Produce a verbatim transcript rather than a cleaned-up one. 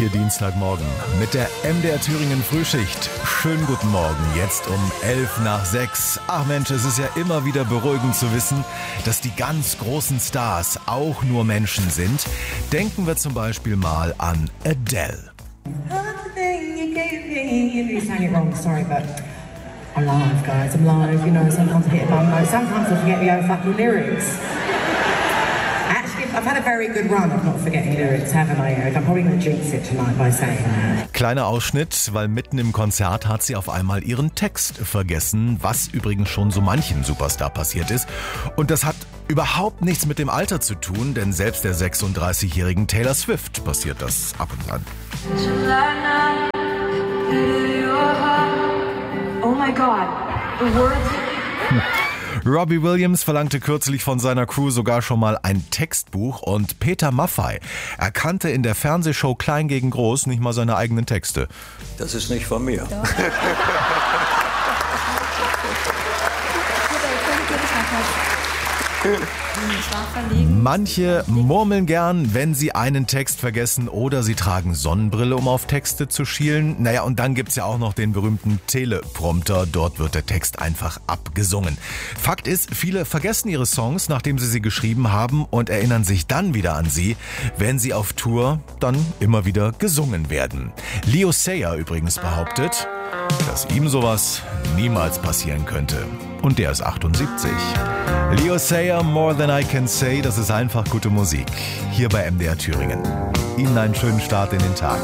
Hier Dienstagmorgen mit der M D R Thüringen Frühschicht. Schönen guten Morgen, jetzt um elf nach sechs. Ach Mensch, es ist ja immer wieder beruhigend zu wissen, dass die ganz großen Stars auch nur Menschen sind. Denken wir zum Beispiel mal an Adele. You sang it wrong, sorry, but I'm live, guys. I'm live. You know, sometimes I hit a bum note. Sometimes I forget the own fucking lyrics. Actually, I've had a very good run of not forgetting lyrics, haven't I, Eric? I'm probably going to jinx it tonight by saying that. Kleiner Ausschnitt, weil mitten im Konzert hat sie auf einmal ihren Text vergessen, was übrigens schon so manchem Superstar passiert ist. Und das hat überhaupt nichts mit dem Alter zu tun, denn selbst der sechsunddreißigjährigen Taylor Swift passiert das ab und an. Oh my God, the words... Robbie Williams verlangte kürzlich von seiner Crew sogar schon mal ein Textbuch und Peter Maffay erkannte in der Fernsehshow Klein gegen Groß nicht mal seine eigenen Texte. Das ist nicht von mir. Manche murmeln gern, wenn sie einen Text vergessen, oder sie tragen Sonnenbrille, um auf Texte zu schielen. Naja, und dann gibt's ja auch noch den berühmten Teleprompter. Dort wird der Text einfach abgesungen. Fakt ist, viele vergessen ihre Songs, nachdem sie sie geschrieben haben, und erinnern sich dann wieder an sie, wenn sie auf Tour dann immer wieder gesungen werden. Leo Sayer übrigens behauptet, dass ihm sowas niemals passieren könnte. Und der ist achtundsiebzig. Leo Sayer, More Than I Can Say, das ist einfach gute Musik. Hier bei M D R Thüringen. Ihnen einen schönen Start in den Tag.